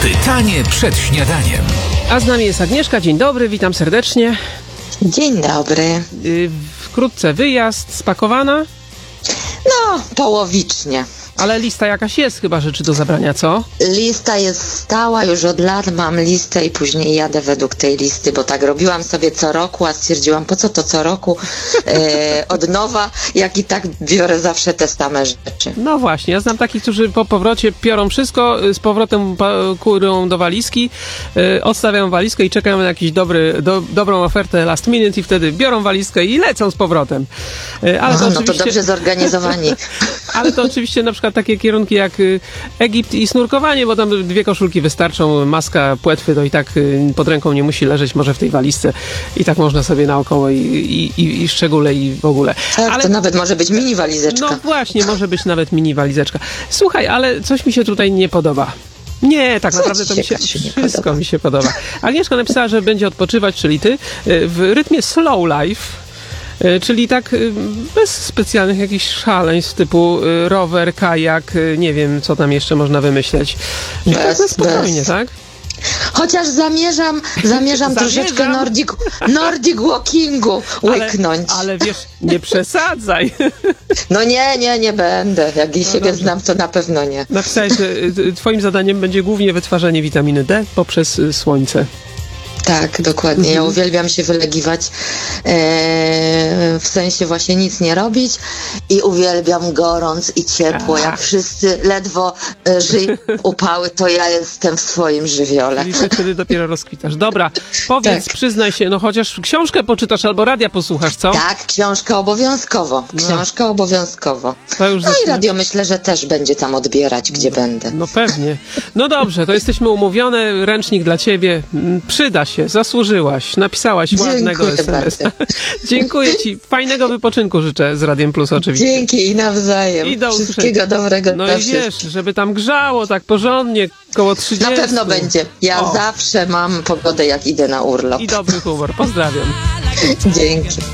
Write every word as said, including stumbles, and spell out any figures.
Pytanie przed śniadaniem. A z nami jest Agnieszka. Dzień dobry, witam serdecznie. Dzień dobry. Yy, wkrótce wyjazd, spakowana? No, połowicznie. Ale lista jakaś jest chyba rzeczy do zabrania, co? Lista jest stała, już od lat mam listę i później jadę według tej listy, bo tak robiłam sobie co roku, a stwierdziłam, po co to co roku e, od nowa, jak i tak biorę zawsze te same rzeczy. No właśnie, ja znam takich, którzy po powrocie biorą wszystko, z powrotem kurą do walizki, yy, odstawiają walizkę i czekają na jakiś dobry, do, dobrą ofertę last minute i wtedy biorą walizkę i lecą z powrotem. Yy, ale O, to no oczywiście... to dobrze zorganizowani. Ale to oczywiście na przykład takie kierunki jak Egipt i snurkowanie, bo tam dwie koszulki wystarczą, maska, płetwy to i tak pod ręką nie musi leżeć, może w tej walizce i tak można sobie naokoło i, i, i, i szczególe i w ogóle. Tak, ale to nawet może być mini walizeczka. No właśnie, może być nawet mini walizeczka. Słuchaj, ale coś mi się tutaj nie podoba. Nie, tak Co naprawdę to mi się, się wszystko podoba? mi się podoba. Agnieszka napisała, że będzie odpoczywać, czyli ty, w rytmie slow life. Czyli tak bez specjalnych jakichś szaleństw typu rower, kajak, nie wiem co tam jeszcze można wymyśleć. Czyli Bez, tak spokojnie, bez. tak? Chociaż zamierzam, zamierzam troszeczkę Zamierzam. Nordic, Nordic walkingu łyknąć. Ale, ale wiesz, nie przesadzaj. No nie, nie, nie będę. Jak siebie dobrze. znam, to na pewno nie. Napisałeś, że twoim zadaniem będzie głównie wytwarzanie witaminy D poprzez słońce. Tak, dokładnie. Ja uwielbiam się wylegiwać, e, w sensie właśnie nic nie robić i uwielbiam gorąc i ciepło. Jak wszyscy ledwo e, żyją upały, to ja jestem w swoim żywiole. Czyli ty wtedy dopiero rozkwitasz. Dobra, powiedz, Tak. przyznaj się, no chociaż książkę poczytasz albo radia posłuchasz, co? Tak, książka obowiązkowo. Książka obowiązkowo. To już No i zaczyna- radio myślę, że też będzie tam odbierać, gdzie będę. No pewnie. No dobrze, to jesteśmy umówione. Ręcznik dla ciebie. Mm, Przyda się, zasłużyłaś. Napisałaś ładnego Dziękuję es em es a. bardzo. Dziękuję ci. Fajnego wypoczynku życzę z Radiem Plus oczywiście. Dzięki i nawzajem. I do Wszystkiego usłyszenia. dobrego No dla i wiesz, wszystkich. żeby tam grzało tak porządnie, koło trzydziestu. Na pewno będzie. Ja O. zawsze mam pogodę, jak idę na urlop. I dobry humor. Pozdrawiam. Dzięki.